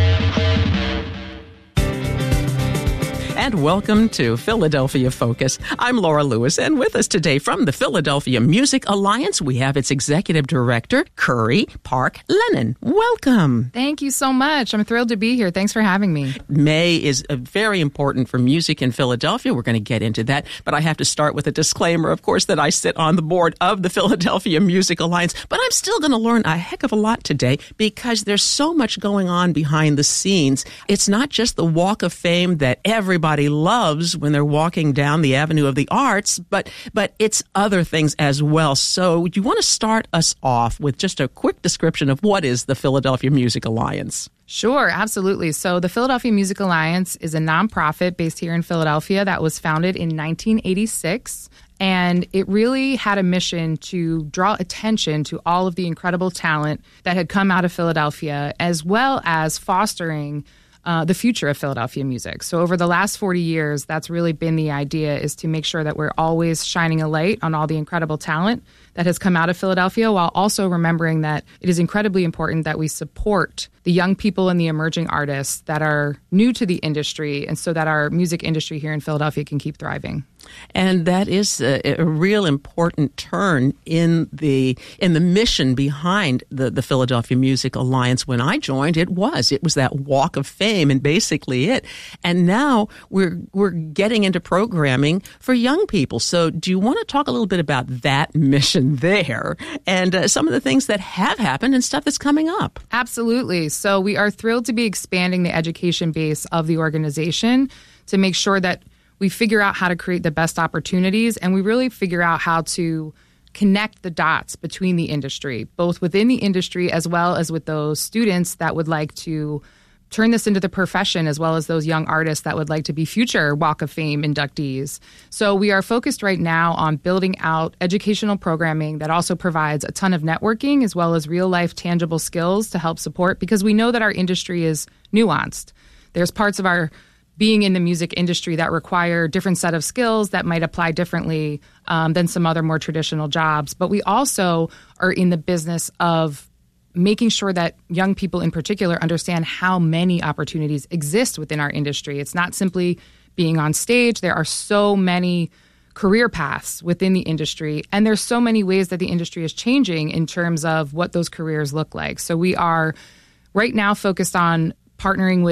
And welcome to Philadelphia Focus. I'm Laura Lewis, and with us today from the Philadelphia Music Alliance, we have its executive director, Curry Park Lennon. Welcome. Thank you so much. I'm thrilled to be here. Thanks for having me. May is uh, very important for music in Philadelphia. We're going to get into that, but I have to start with a disclaimer, of course, that I sit on the board of the Philadelphia Music Alliance, but I'm still going to learn a heck of a lot today because there's so much going on behind the scenes. It's not just the Walk of Fame that everybody loves when they're walking down the Avenue of the Arts, but but it's other things as well. So you want to start us off with just a quick description of what is the Philadelphia Music Alliance? Sure, absolutely. So the Philadelphia Music Alliance is a nonprofit based here in Philadelphia that was founded in nineteen eighty-six. And it really had a mission to draw attention to all of the incredible talent that had come out of Philadelphia, as well as fostering Uh, the future of Philadelphia music. So over the last forty years, that's really been the idea, is to make sure that we're always shining a light on all the incredible talent that has come out of Philadelphia, while also remembering that it is incredibly important that we support the young people and the emerging artists that are new to the industry, and so that our music industry here in Philadelphia can keep thriving. And that is a, a real important turn in the in the mission behind the, the Philadelphia Music Alliance. When I joined, it was it was that Walk of Fame, and basically it. And now we're we're getting into programming for young people. So, do you want to talk a little bit about that mission there, and uh, some of the things that have happened and stuff that's coming up? Absolutely. So, we are thrilled to be expanding the education base of the organization to make sure that we figure out how to create the best opportunities, and we really figure out how to connect the dots between the industry, both within the industry as well as with those students that would like to turn this into the profession, as well as those young artists that would like to be future Walk of Fame inductees. So we are focused right now on building out educational programming that also provides a ton of networking, as well as real-life tangible skills to help support, because we know that our industry is nuanced. There's parts of our being in the music industry that require different set of skills that might apply differently um, than some other more traditional jobs. But we also are in the business of making sure that young people in particular understand how many opportunities exist within our industry. It's not simply being on stage. There are so many career paths within the industry, and there's so many ways that the industry is changing in terms of what those careers look like. So we are right now focused on partnering with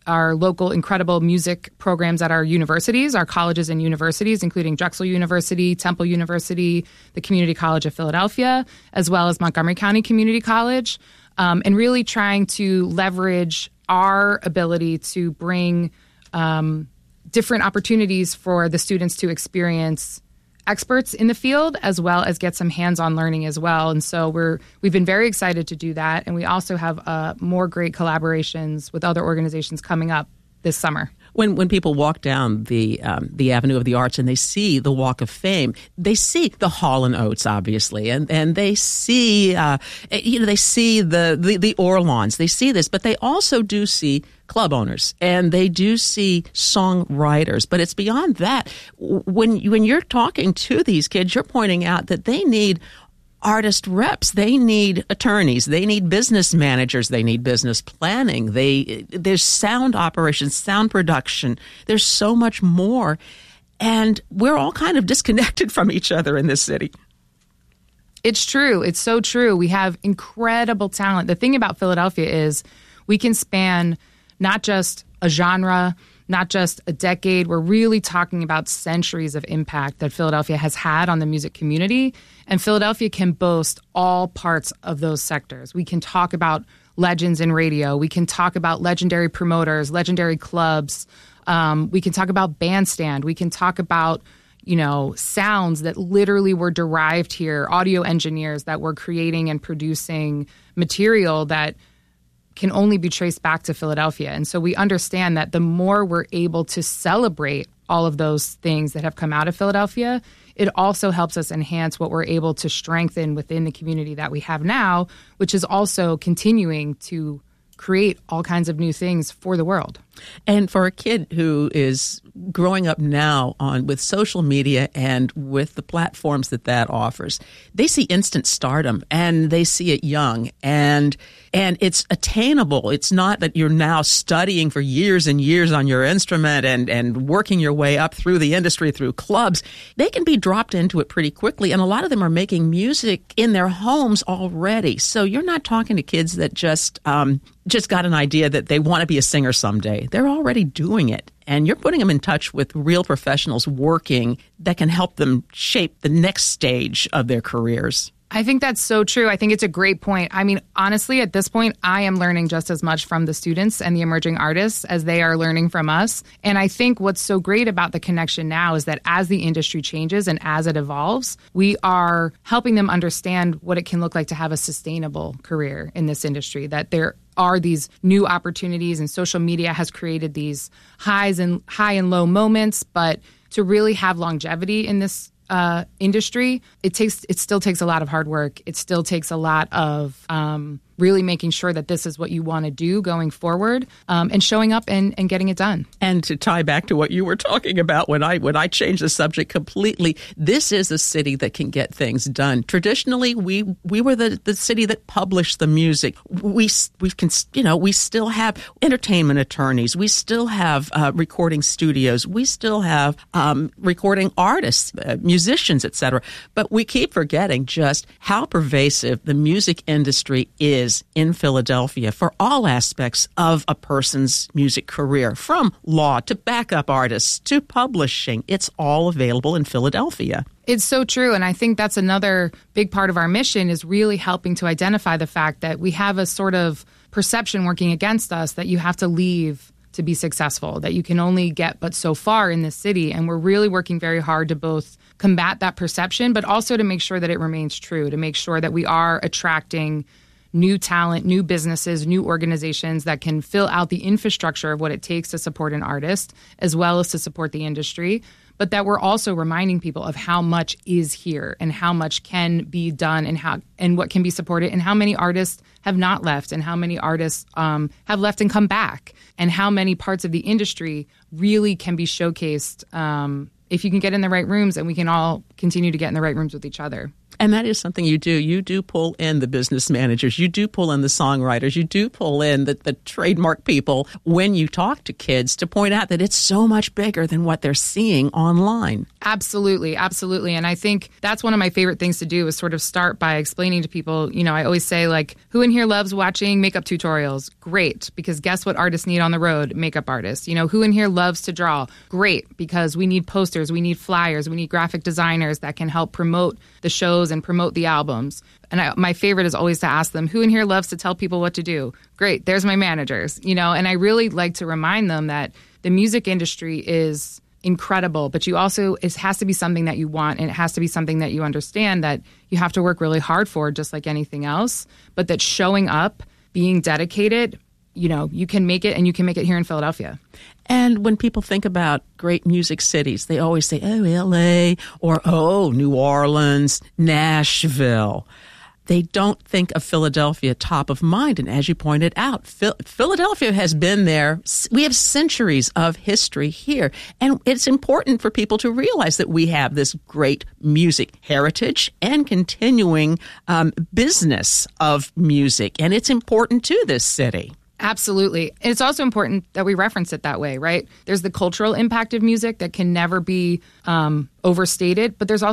our local incredible music programs at our universities, our colleges and universities, including Drexel University, Temple University, the Community College of Philadelphia, as well as Montgomery County Community College, um, and really trying to leverage our ability to bring um, different opportunities for the students to experience experts in the field, as well as get some hands-on learning as well. And so we're we've been very excited to do that, and we also have uh, more great collaborations with other organizations coming up this summer. When when people walk down the um, the Avenue of the Arts and they see the Walk of Fame, they see the Hall and Oates, obviously, and and they see uh, you know they see the, the the Orlons, they see this, but they also do see club owners and they do see songwriters. But it's beyond that. When when you're talking to these kids, you're pointing out that they need artist reps, they need attorneys, they need business managers, they need business planning, they there's sound operations, sound production, there's so much more, and we're all kind of disconnected from each other in this city. It's true. It's so true. We have incredible talent. The thing about Philadelphia is we can span not just a genre, not just a decade. We're really talking about centuries of impact that Philadelphia has had on the music community. And Philadelphia can boast all parts of those sectors. We can talk about legends in radio. We can talk about legendary promoters, legendary clubs. Um, we can talk about bandstand. We can talk about, you know, sounds that literally were derived here, audio engineers that were creating and producing material that can only be traced back to Philadelphia. And so we understand that the more we're able to celebrate all of those things that have come out of Philadelphia, it also helps us enhance what we're able to strengthen within the community that we have now, which is also continuing to create all kinds of new things for the world. And for a kid who is growing up now on with social media and with the platforms that that offers, they see instant stardom and they see it young, and and it's attainable. It's not that you're now studying for years and years on your instrument and, and working your way up through the industry, through clubs. They can be dropped into it pretty quickly, and a lot of them are making music in their homes already. So you're not talking to kids that just um, just got an idea that they want to be a singer someday. They're already doing it. And you're putting them in touch with real professionals working that can help them shape the next stage of their careers. I think that's so true. I think it's a great point. I mean, honestly, at this point, I am learning just as much from the students and the emerging artists as they are learning from us. And I think what's so great about the connection now is that as the industry changes and as it evolves, we are helping them understand what it can look like to have a sustainable career in this industry, that there are these new opportunities, and social media has created these highs and high and low moments. But to really have longevity in this uh, industry, it takes it still takes a lot of hard work. It still takes a lot of um, really making sure that this is what you want to do going forward, um, and showing up and, and getting it done. And to tie back to what you were talking about when I when I changed the subject completely, this is a city that can get things done. Traditionally, we we were the, the city that published the music. We we can you know we still have entertainment attorneys. We still have uh, recording studios. We still have um, recording artists, uh, musicians, et cetera. But we keep forgetting just how pervasive the music industry is in Philadelphia for all aspects of a person's music career, from law to backup artists to publishing. It's all available in Philadelphia. It's so true. And I think that's another big part of our mission, is really helping to identify the fact that we have a sort of perception working against us that you have to leave to be successful, that you can only get but so far in this city. And we're really working very hard to both combat that perception, but also to make sure that it remains true, to make sure that we are attracting new talent, new businesses, new organizations that can fill out the infrastructure of what it takes to support an artist, as well as to support the industry, but that we're also reminding people of how much is here and how much can be done and how and what can be supported, and how many artists have not left, and how many artists um, have left and come back, and how many parts of the industry really can be showcased um, if you can get in the right rooms and we can all continue to get in the right rooms with each other. And that is something you do. You do pull in the business managers. You do pull in the songwriters. You do pull in the, the trademark people when you talk to kids to point out that it's so much bigger than what they're seeing online. Absolutely. Absolutely. And I think that's one of my favorite things to do is sort of start by explaining to people, you know, I always say, like, who in here loves watching makeup tutorials? Great. Because guess what artists need on the road? Makeup artists. You know, who in here loves to draw? Great. Because we need posters. We need flyers. We need graphic designers that can help promote the shows and promote the albums. And I, my favorite is always to ask them, who in here loves to tell people what to do? Great, there's my managers, you know, and I really like to remind them that the music industry is incredible, but you also, it has to be something that you want, and it has to be something that you understand that you have to work really hard for, just like anything else, but that showing up, being dedicated, you know, you can make it, and you can make it here in Philadelphia. And when people think about great music cities, they always say, oh, L A or, oh, New Orleans, Nashville. They don't think of Philadelphia top of mind. And as you pointed out, Phil- Philadelphia has been there. We have centuries of history here. And it's important for people to realize that we have this great music heritage and continuing um, business of music. And it's important to this city. Absolutely. And it's also important that we reference it that way, right? There's the cultural impact of music that can never be um, overstated, but there's also